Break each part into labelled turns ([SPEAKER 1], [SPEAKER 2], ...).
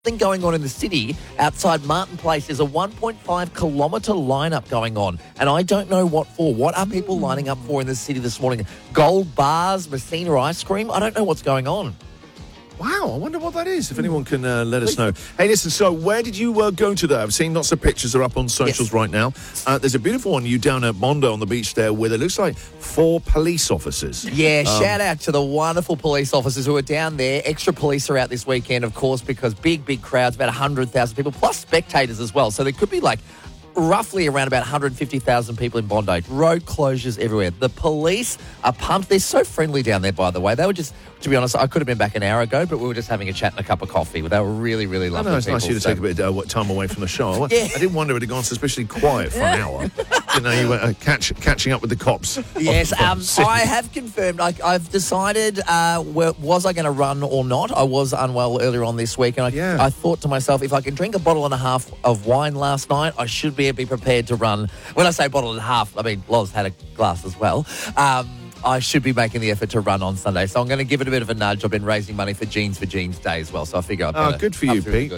[SPEAKER 1] Thing going on in the city outside Martin Place. There's a 1.5 kilometre lineup going on, and I don't know what for. What are people lining up for in the city this morning? Gold bars, Messina ice cream? I don't know what's going on.
[SPEAKER 2] Wow, I wonder what that is, if anyone can let us know. Hey, listen, so where did you go to there? I've seen lots of pictures are up on socials right now. There's a beautiful one, you down at Mondo on the beach there, where it looks like 4 police officers.
[SPEAKER 1] Yeah, shout out to the wonderful police officers who are down there. Extra police are out this weekend, of course, because big crowds, about 100,000 people, plus spectators as well. So there could be roughly around about 150,000 people in Bondi. Road closures everywhere. The police are pumped. They're so friendly down there, by the way. They were just, to be honest, I could have been back an hour ago, but we were just having a chat and a cup of coffee. They were really lovely people.
[SPEAKER 2] It's nice of you to take a bit of time away from the show.
[SPEAKER 1] Yeah.
[SPEAKER 2] I didn't wonder it had gone suspiciously quiet for an hour. You were catching up with the cops.
[SPEAKER 1] Yes, I have confirmed. I've decided, was I going to run or not? I was unwell earlier on this week, and I thought to myself, if I can drink a bottle and a half of wine last night, I should be prepared to run. When I say bottle and a half, I mean, Loz had a glass as well. I should be making the effort to run on Sunday. So I'm going to give it a bit of a nudge. I've been raising money for Jeans for Jeans Day as well. So I figure I'd better.
[SPEAKER 2] Good for you, Pete.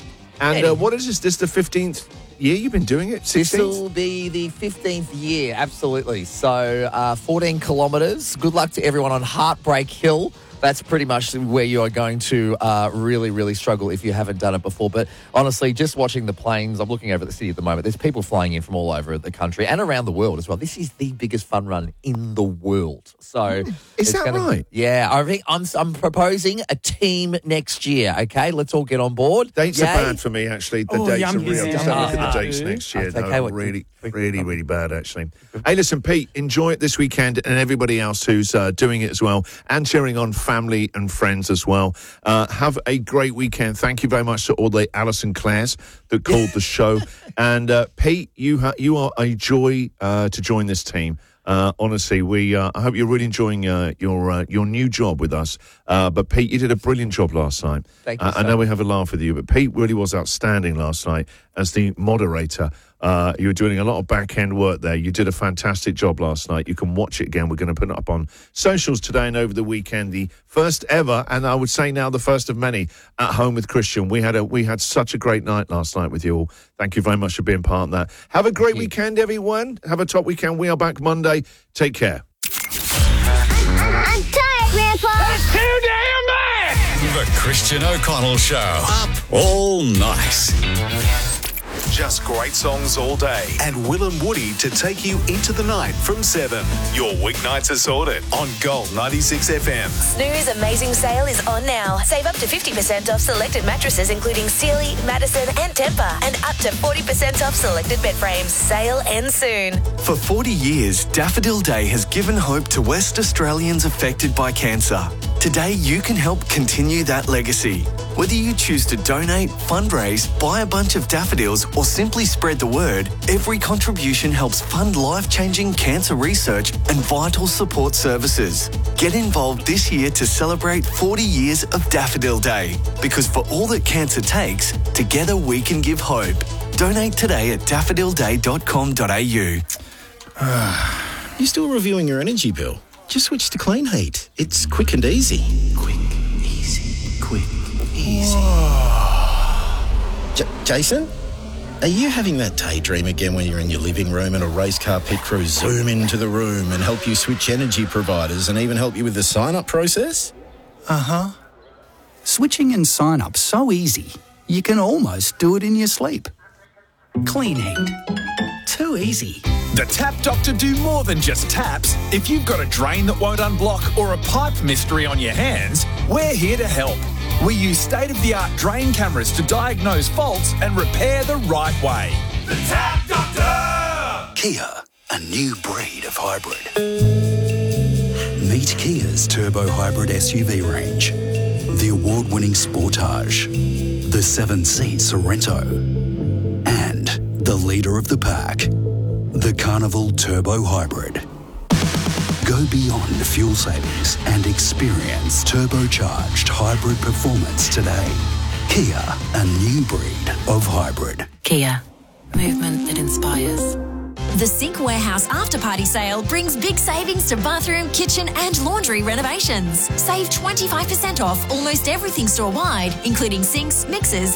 [SPEAKER 2] And what is this? This is the 15th year you've been doing it? 16th?
[SPEAKER 1] This will be the 15th year, absolutely. So 14 kilometres. Good luck to everyone on Heartbreak Hill. That's pretty much where you are going to really struggle if you haven't done it before. But honestly, just watching the planes, I'm looking over at the city at the moment. There's people flying in from all over the country and around the world as well. This is the biggest fun run in the world. So
[SPEAKER 2] is that right?
[SPEAKER 1] Yeah, I think I'm proposing a team next year. Okay, let's all get on board.
[SPEAKER 2] Dates are bad for me, actually. The dates are real. Just have a look at the dates next year. Really bad, actually. Hey, listen, Pete, enjoy it this weekend, and everybody else who's doing it as well, and cheering on family and friends as well. Have a great weekend. Thank you very much to all the Alison Clares that called the show. And Pete, you are a joy to join this team. Honestly, I hope you're really enjoying your new job with us. But Pete, you did a brilliant job last night.
[SPEAKER 1] Thank you.
[SPEAKER 2] I know we have a laugh with you, but Pete really was outstanding last night as the moderator. You were doing a lot of back-end work there. You did a fantastic job last night. You can watch it again. We're going to put it up on socials today and over the weekend. The first ever, and I would say now the first of many, At Home with Christian. We had such a great night last night with you all. Thank you very much for being part of that. Have a great weekend, everyone. Have a top weekend. We are back Monday. Take care.
[SPEAKER 3] I'm tired, Grandpa.
[SPEAKER 4] That's too damn bad.
[SPEAKER 5] The Christian O'Connell Show. Up all night.
[SPEAKER 6] Just great songs all day. And Will and Woody to take you into the night from 7. Your weeknights are sorted on Gold 96 FM.
[SPEAKER 7] Snooze Amazing Sale is on now. Save up to 50% off selected mattresses including Sealy, Madison and Tempur. And up to 40% off selected bed frames. Sale ends soon.
[SPEAKER 8] For 40 years, Daffodil Day has given hope to West Australians affected by cancer. Today, you can help continue that legacy. Whether you choose to donate, fundraise, buy a bunch of daffodils, or simply spread the word, every contribution helps fund life-changing cancer research and vital support services. Get involved this year to celebrate 40 years of Daffodil Day. Because for all that cancer takes, together we can give hope. Donate today at daffodilday.com.au.
[SPEAKER 9] You still reviewing your energy bill? Just switch to Clean Heat. It's quick and easy. Quick, easy, quick, easy. Jason? Are you having that daydream again when you're in your living room and a race car pit crew zoom into the room and help you switch energy providers and even help you with the sign-up process?
[SPEAKER 10] Uh-huh. Switching and sign-up so easy, you can almost do it in your sleep. Clean Heat. Too easy.
[SPEAKER 4] The Tap Doctor do more than just taps. If you've got a drain that won't unblock or a pipe mystery on your hands, we're here to help. We use state-of-the-art drain cameras to diagnose faults and repair the right way. The Tap Doctor!
[SPEAKER 11] Kia, a new breed of hybrid. Meet Kia's turbo hybrid SUV range. The award-winning Sportage, the 7-seat Sorento, and the leader of the pack, the Carnival Turbo Hybrid. Go beyond fuel savings and experience turbocharged hybrid performance today. Kia, a new breed of hybrid.
[SPEAKER 12] Kia, movement that inspires. The Sink Warehouse After Party Sale brings big savings to bathroom, kitchen and laundry renovations. Save 25% off almost everything store-wide, including sinks, mixers,